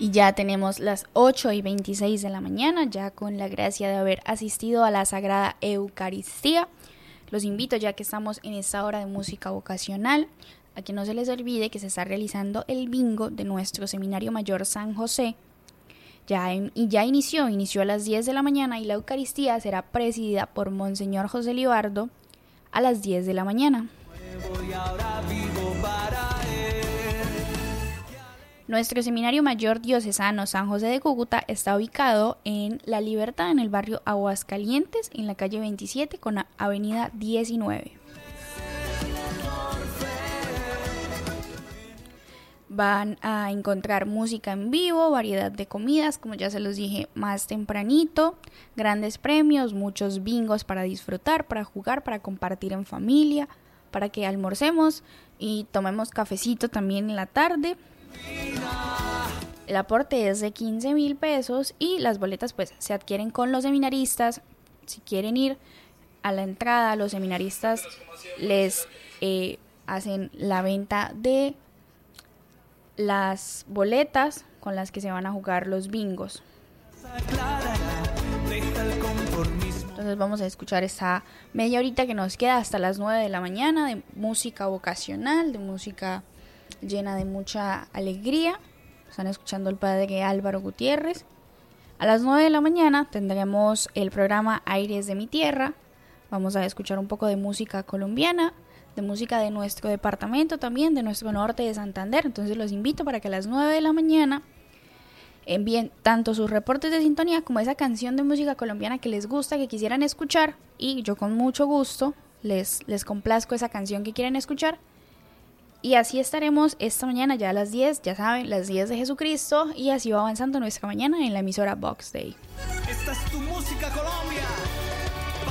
Y ya tenemos las 8:26 de la mañana, ya con la gracia de haber asistido a la Sagrada Eucaristía. Los invito, ya que estamos en esta hora de música vocacional, a que no se les olvide que se está realizando el bingo de nuestro Seminario Mayor San José. Ya inició a las 10 de la mañana y la Eucaristía será presidida por Monseñor José Libardo a las 10 de la mañana. Nuestro Seminario Mayor Diocesano San José de Cúcuta está ubicado en La Libertad, en el barrio Aguascalientes, en la calle 27 con la avenida 19. Van a encontrar música en vivo, variedad de comidas, como ya se los dije más tempranito, grandes premios, muchos bingos para disfrutar, para jugar, para compartir en familia, para que almorcemos y tomemos cafecito también en la tarde. El aporte es de 15,000 pesos y las boletas pues se adquieren con los seminaristas. Si quieren ir a la entrada, los seminaristas les hacen la venta de las boletas con las que se van a jugar los bingos. Entonces vamos a escuchar esta media horita que nos queda hasta las 9 de la mañana de música vocacional, de música llena de mucha alegría. Están escuchando el padre Álvaro Gutiérrez. A las 9 de la mañana tendremos el programa Aires de mi Tierra. Vamos a escuchar un poco de música colombiana, de música de nuestro departamento también, de nuestro norte de Santander. Entonces los invito para que a las 9 de la mañana envíen tanto sus reportes de sintonía como esa canción de música colombiana que les gusta, que quisieran escuchar. Y yo con mucho gusto les complazco esa canción que quieren escuchar. Y así estaremos esta mañana ya a las 10, ya saben, las 10 de Jesucristo, y así va avanzando nuestra mañana en la emisora Vox Day. Esta es tu música, Colombia.